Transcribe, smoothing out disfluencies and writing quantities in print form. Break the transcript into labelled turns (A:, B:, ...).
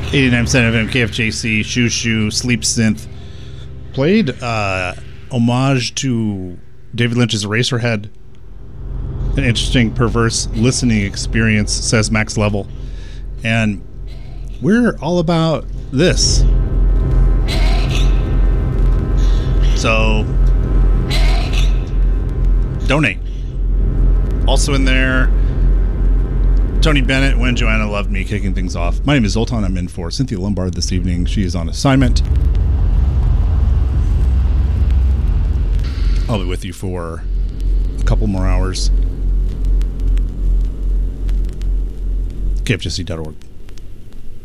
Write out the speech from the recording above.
A: 89% of KFJC, Shoo Shoo, Sleep Synth. Played homage to David Lynch's Eraserhead. An interesting, perverse listening experience, says Max Level. And we're all about this. So, donate. Also in there, Tony Bennett, When Joanna Loved Me, kicking things off. My name is Zoltan. I'm in for Cynthia Lombard this evening. She is on assignment. I'll be with you for a couple more hours. KFJC.org.